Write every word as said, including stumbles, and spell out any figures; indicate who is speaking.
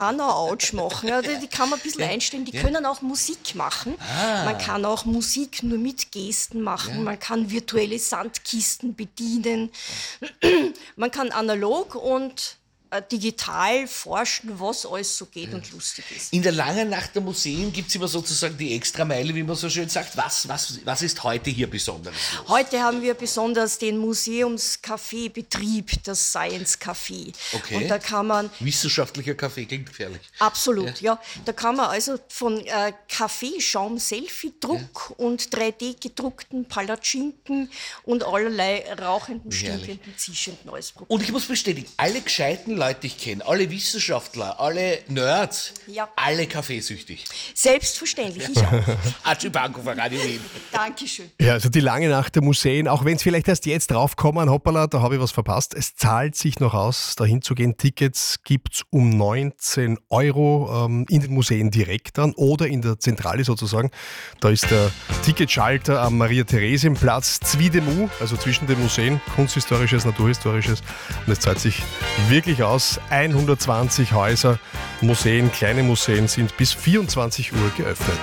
Speaker 1: auch noch Autsch machen. Ja, die, die kann man ein bisschen einstellen. Die
Speaker 2: ja.
Speaker 1: können auch Musik machen.
Speaker 2: Ah.
Speaker 1: Man kann auch Musik nur mit Gesten machen.
Speaker 2: Ja.
Speaker 1: Man kann virtuelle Sandkisten bedienen. Man kann analog und äh, digital forschen, was alles so geht ja. und lustig ist.
Speaker 2: In der langen Nacht der Museen gibt es immer sozusagen die Extrameile, wie man so schön sagt. Was, was, was ist heute hier besonders?
Speaker 1: Heute haben wir besonders den Museumscafé-Betrieb, das Science Café.
Speaker 2: Okay.
Speaker 1: Und da kann man
Speaker 2: Wissenschaftlicher Kaffee, klingt gefährlich.
Speaker 1: absolut, ja.
Speaker 2: ja.
Speaker 1: Da kann man also von äh, Kaffeeschaum, Selfie-Druck ja. und drei D gedruckten Palatschinken und allerlei rauchenden, stinkenden, zischenden alles probieren.
Speaker 2: Und ich muss bestätigen, alle gescheiten Leute, die ich kenne, alle Wissenschaftler, alle Nerds,
Speaker 1: ja.
Speaker 2: alle kaffeesüchtig.
Speaker 1: Selbstverständlich, ich auch.
Speaker 2: Atschi Banko von Radio Wien.
Speaker 1: Dankeschön.
Speaker 3: Ja, also die lange Nacht der Museen, auch wenn es vielleicht erst jetzt draufkommen, hoppala, da habe ich was verpasst. Es zahlt sich noch aus, dahin zu gehen. Tickets gibt es um neunzehn Euro ähm, in den Museen direkt dann oder in der Zentrale sozusagen. Da ist der Ticketschalter am Maria-Theresien-Platz Zwiedemu, also zwischen den Museen, kunsthistorisches, naturhistorisches. Und es zahlt sich wirklich aus. hundertzwanzig Häuser, Museen, kleine Museen sind bis vierundzwanzig Uhr geöffnet.